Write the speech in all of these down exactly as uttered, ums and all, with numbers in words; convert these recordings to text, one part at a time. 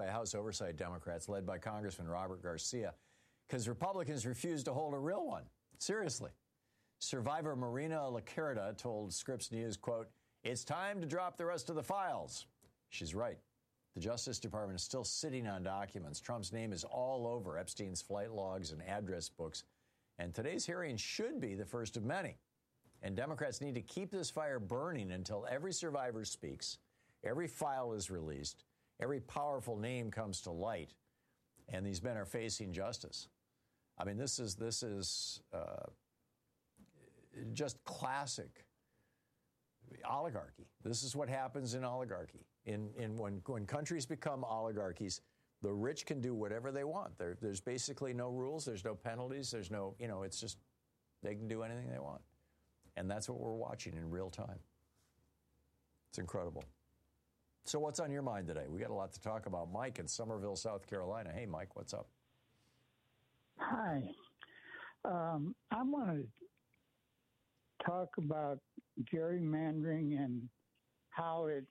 by House Oversight Democrats led by Congressman Robert Garcia because Republicans refused to hold a real one. Seriously. Survivor Marina Lacerda told Scripps News, quote, "It's time to drop the rest of the files." She's right. The Justice Department is still sitting on documents. Trump's name is all over Epstein's flight logs and address books. And today's hearing should be the first of many. And Democrats need to keep this fire burning until every survivor speaks, every file is released, every powerful name comes to light, and these men are facing justice. I mean, this is this is uh, just classic oligarchy. This is what happens in oligarchy. In in when when countries become oligarchies, the rich can do whatever they want. There, there's basically no rules. There's no penalties. There's no, you know, it's just they can do anything they want. And that's what we're watching in real time. It's incredible. So what's on your mind today? We got a lot to talk about. Mike in Somerville, South Carolina. Hey, Mike, what's up? Hi. Um, I want to talk about gerrymandering and how it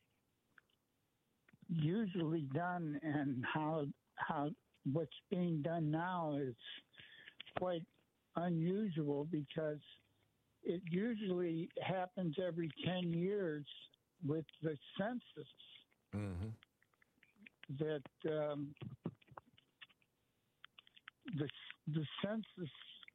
usually done and how how what's being done now is quite unusual because it usually happens every ten years with the census. Mm-hmm. That um, the the census.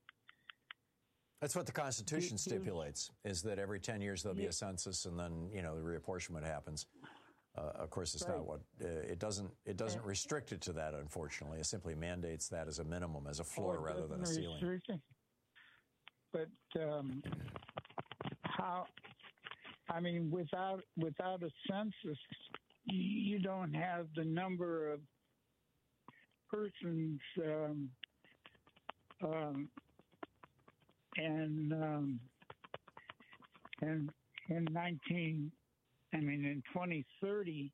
That's what the Constitution stipulates, is that every ten years there'll be a census and then, you know, the reapportionment happens. Uh, of course, it's right. not what uh, it doesn't. It doesn't restrict it to that. Unfortunately, it simply mandates that as a minimum, as a floor oh, rather than a ceiling. It. But um, how? I mean, without without a census, you don't have the number of persons. Um, um, and um, and in nineteen. I mean, in twenty thirty,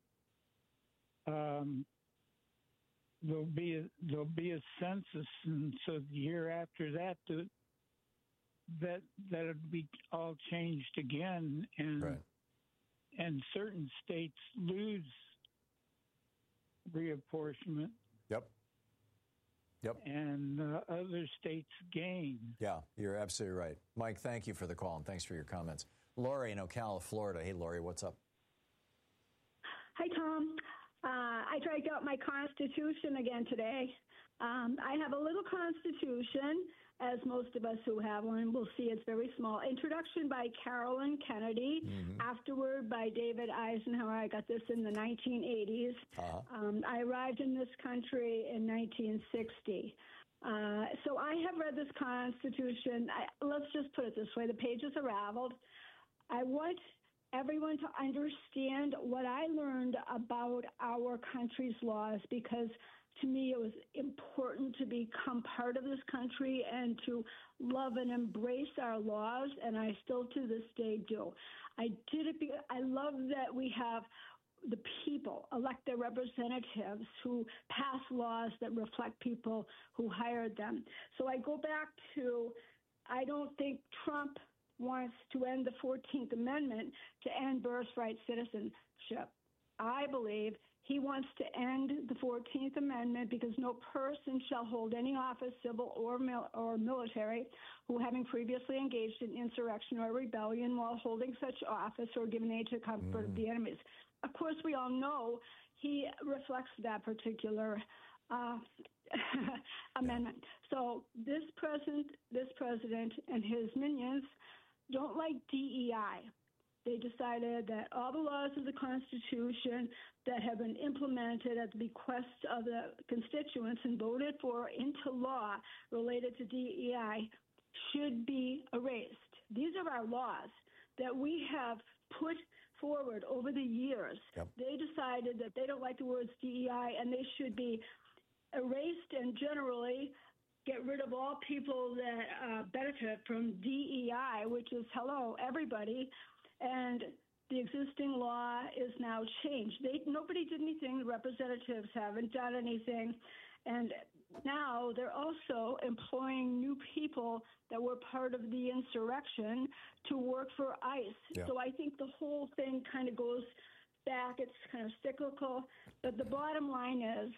um, there'll be a, there'll be a census, and so the year after that, the, that that'll be all changed again, and right. and certain states lose reapportionment. Yep. Yep. And uh, other states gain. Yeah, you're absolutely right, Mike. Thank you for the call and thanks for your comments. Lori in Ocala, Florida. Hey, Lori, what's up? Hi, Tom. Uh, I dragged out my Constitution again today. Um, I have a little Constitution, as most of us who have one will see. It's very small. Introduction by Carolyn Kennedy. Mm-hmm. Afterward by David Eisenhower. I got this in the nineteen eighties. Uh-huh. Um, I arrived in this country in nineteen sixty. Uh, so I have read this Constitution. I, let's just put it this way. The pages are raveled. I want everyone to understand what I learned about our country's laws, because to me it was important to become part of this country and to love and embrace our laws, and I still to this day do. I did it because I love that we have the people elect their representatives who pass laws that reflect people who hired them. So I go back to, I don't think Trump wants to end the fourteenth Amendment to end birthright citizenship. I believe he wants to end the fourteenth Amendment because no person shall hold any office, civil or mil- or military, who having previously engaged in insurrection or rebellion while holding such office or given aid to comfort mm. of the enemies. Of course, we all know he reflects that particular uh, amendment. So this president, this president and his minions don't like D E I. They decided that all the laws of the Constitution that have been implemented at the bequest of the constituents and voted for into law related to D E I should be erased. These are our laws that we have put forward over the years. Yep. They decided that they don't like the words D E I and they should be erased, and generally get rid of all people that uh, benefit from D E I, which is, hello, everybody. And the existing law is now changed. They, nobody did anything. The representatives haven't done anything. And now they're also employing new people that were part of the insurrection to work for ICE. Yeah. So I think the whole thing kind of goes back. It's kind of cyclical. But the bottom line is